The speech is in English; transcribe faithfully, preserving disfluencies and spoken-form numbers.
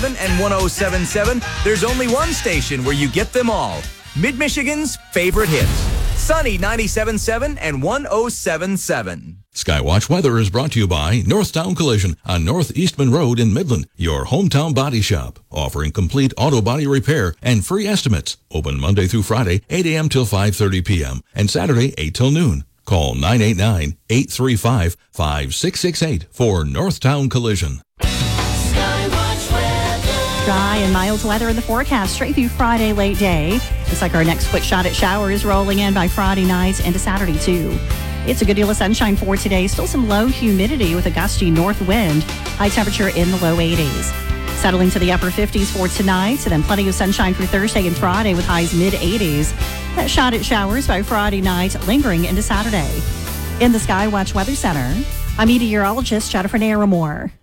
and one oh seven point seven, there's only one station where you get them all. Mid-Michigan's favorite hits. Sunny ninety-seven point seven and one oh seven point seven. Skywatch Weather is brought to you by Northtown Collision on North Eastman Road in Midland, your hometown body shop, offering complete auto body repair and free estimates. Open Monday through Friday, eight a.m. till five thirty p.m. and Saturday, eight till noon. Call nine eight nine, eight three five, five six six eight for Northtown Collision. Dry and mild weather in the forecast straight through Friday late day. Looks like our next quick shot at showers rolling in by Friday night into Saturday too. It's a good deal of sunshine for today. Still some low humidity with a gusty north wind. High temperature in the low eighties. Settling to the upper fifties for tonight, and then plenty of sunshine for Thursday and Friday with highs mid eighties. That shot at showers by Friday night, lingering into Saturday. In the Skywatch Weather Center, I'm meteorologist Jennifer Naramore.